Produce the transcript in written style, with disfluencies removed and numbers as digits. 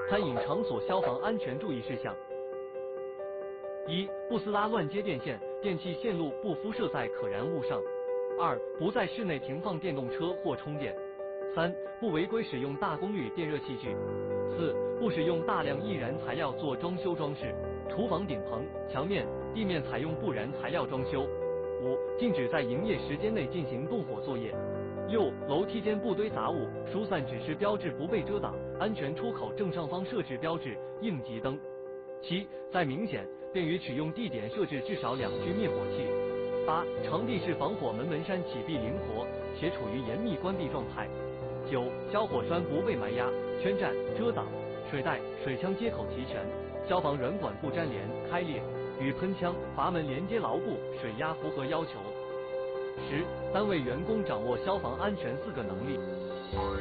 餐饮场所消防安全注意事项：一、不撕拉乱接电线，电器线路不敷设在可燃物上；二、不在室内停放电动车或充电；三、不违规使用大功率电热器具；四、不使用大量易燃材料做装修装饰，厨房顶棚、墙面、地面采用不燃材料装修；五、禁止在营业时间内进行动火作业；六、楼梯间不堆杂物，疏散指示标志不被遮挡，安全出口正上方设置标志、应急灯；七、在明显便于取用地点设置至少2具灭火器；八、场地是防火门扇启闭灵活，且处于严密关闭状态；九、消火栓不被埋压、圈占、遮挡，水袋、水枪接口齐全，消防软管不粘连、开裂，与喷枪、阀门连接牢固，水压符合要求。10、单位员工掌握消防安全4个能力。